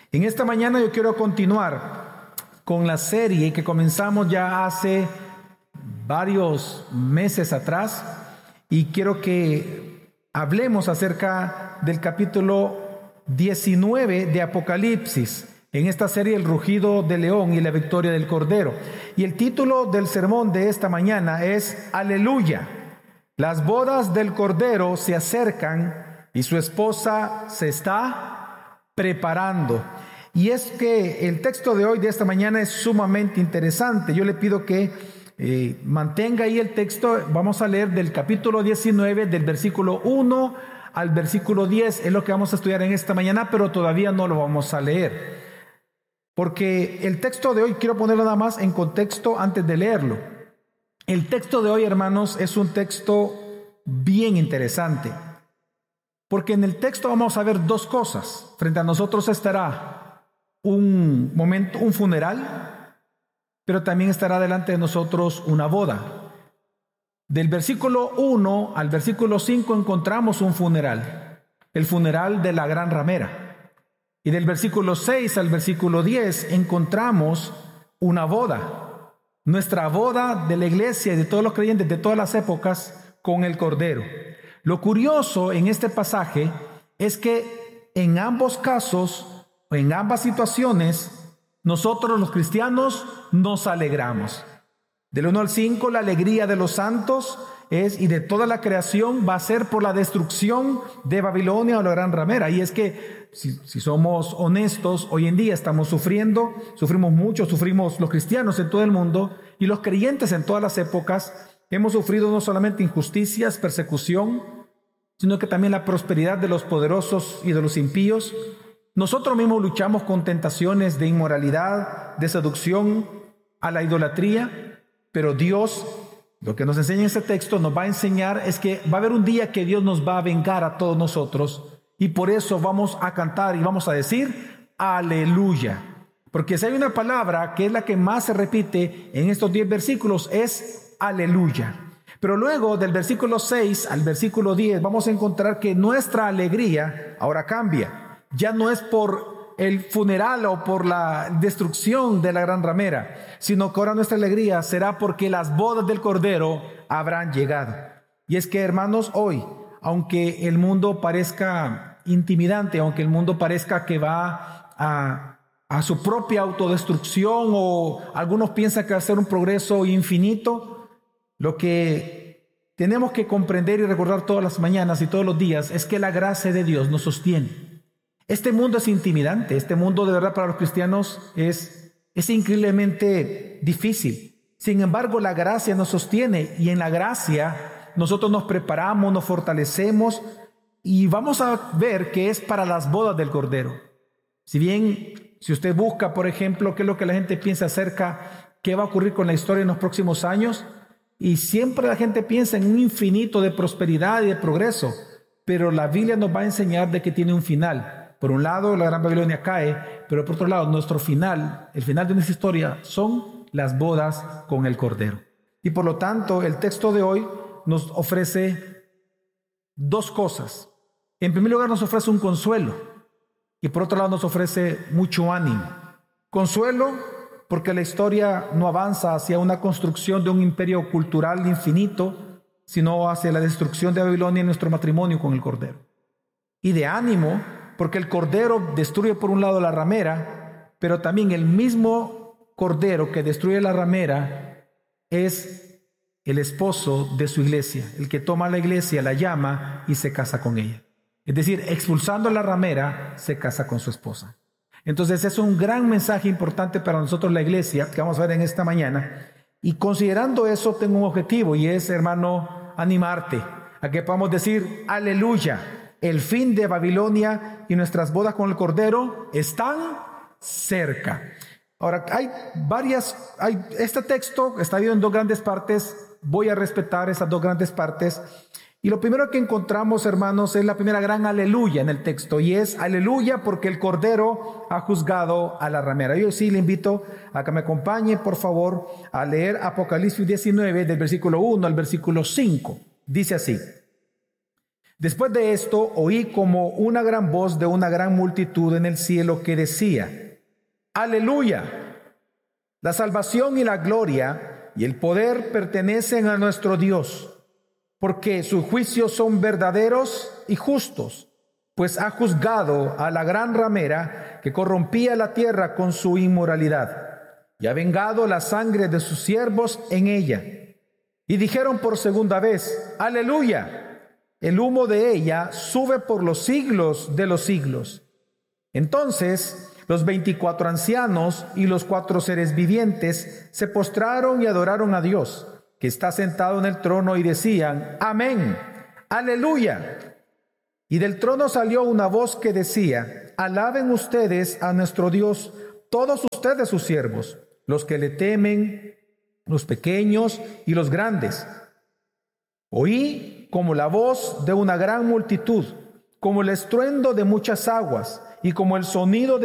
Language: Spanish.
En esta mañana yo quiero continuar con la serie que comenzamos ya hace varios meses atrás y quiero que hablemos acerca del capítulo 19 de Apocalipsis. En esta serie, el rugido del león y la victoria del cordero. Y el título del sermón de esta mañana es Aleluya. Las bodas del cordero se acercan y su esposa se está preparando. Y es que el texto de hoy, de esta mañana, es sumamente interesante. Yo le pido que mantenga ahí el texto. Vamos a leer del capítulo 19, del versículo 1 al versículo 10. Es lo que vamos a estudiar en esta mañana, pero todavía no lo vamos a leer. Porque el texto de hoy, quiero ponerlo nada más en contexto antes de leerlo. El texto de hoy, hermanos, es un texto bien interesante. Porque en el texto vamos a ver dos cosas. Frente a nosotros estará un funeral, pero también estará delante de nosotros una boda. Del versículo 1 al versículo 5 encontramos un funeral, el funeral de la gran ramera. Y del versículo 6 al versículo 10 encontramos una boda, nuestra boda de la iglesia y de todos los creyentes de todas las épocas con el Cordero. Lo curioso en este pasaje es que en ambos casos, en ambas situaciones, nosotros los cristianos nos alegramos. Del 1 al 5, la alegría de los santos y de toda la creación va a ser por la destrucción de Babilonia o la gran ramera. Y es que si somos honestos, hoy en día sufrimos mucho, sufrimos los cristianos en todo el mundo y los creyentes en todas las épocas. Hemos sufrido no solamente injusticias, persecución, sino que también la prosperidad de los poderosos y de los impíos. Nosotros mismos luchamos con tentaciones de inmoralidad, de seducción, a la idolatría, pero Dios, lo que nos enseña este texto, nos va a enseñar es que va a haber un día que Dios nos va a vengar a todos nosotros y por eso vamos a cantar y vamos a decir aleluya. Porque si hay una palabra que es la que más se repite en estos 10 versículos es aleluya. Pero luego del versículo 6 al versículo 10 vamos a encontrar que nuestra alegría ahora cambia. Ya no es por el funeral o por la destrucción de la gran ramera, sino que ahora nuestra alegría será porque las bodas del Cordero habrán llegado. Y es que, hermanos, hoy, aunque el mundo parezca intimidante, aunque el mundo parezca que va a su propia autodestrucción o algunos piensan que va a ser un progreso infinito, lo que tenemos que comprender y recordar todas las mañanas y todos los días es que la gracia de Dios nos sostiene. Este mundo es intimidante, este mundo de verdad para los cristianos es increíblemente difícil. Sin embargo, la gracia nos sostiene y en la gracia nosotros nos preparamos, nos fortalecemos y vamos a ver que es para las bodas del Cordero. Si usted busca, por ejemplo, qué es lo que la gente piensa acerca qué va a ocurrir con la historia en los próximos años, y siempre la gente piensa en un infinito de prosperidad y de progreso, pero la Biblia nos va a enseñar de que tiene un final. Por un lado, la gran Babilonia cae, pero por otro lado, nuestro final, el final de nuestra historia, son las bodas con el Cordero. Y por lo tanto, el texto de hoy nos ofrece dos cosas. En primer lugar, nos ofrece un consuelo, y por otro lado, nos ofrece mucho ánimo. Consuelo, porque la historia no avanza hacia una construcción de un imperio cultural infinito, sino hacia la destrucción de Babilonia y nuestro matrimonio con el Cordero. Y de ánimo, porque el Cordero destruye por un lado la ramera, pero también el mismo Cordero que destruye la ramera es el esposo de su iglesia, el que toma la iglesia, la llama y se casa con ella. Es decir, expulsando a la ramera, se casa con su esposa. Entonces es un gran mensaje importante para nosotros la iglesia, que vamos a ver en esta mañana. Y considerando eso, tengo un objetivo y es, hermano, animarte a que podamos decir aleluya. El fin de Babilonia y nuestras bodas con el Cordero están cerca. Ahora, este texto está dividido en dos grandes partes. Voy a respetar esas dos grandes partes. Y lo primero que encontramos, hermanos, es la primera gran aleluya en el texto. Y es aleluya porque el Cordero ha juzgado a la ramera. Yo sí le invito a que me acompañe, por favor, a leer Apocalipsis 19, del versículo 1 al versículo 5. Dice así: Después de esto oí como una gran voz de una gran multitud en el cielo que decía: ¡Aleluya! La salvación y la gloria y el poder pertenecen a nuestro Dios, porque sus juicios son verdaderos y justos, pues ha juzgado a la gran ramera que corrompía la tierra con su inmoralidad, y ha vengado la sangre de sus siervos en ella. Y dijeron por segunda vez: ¡Aleluya! El humo de ella sube por los siglos de los siglos. Entonces los 24 ancianos y los 4 seres vivientes se postraron y adoraron a Dios, que está sentado en el trono, y decían: Amén, aleluya. Y del trono salió una voz que decía: Alaben ustedes a nuestro Dios, todos ustedes sus siervos, los que le temen, los pequeños y los grandes. Oí como la voz de una gran multitud, como el estruendo de muchas aguas, y como el sonido de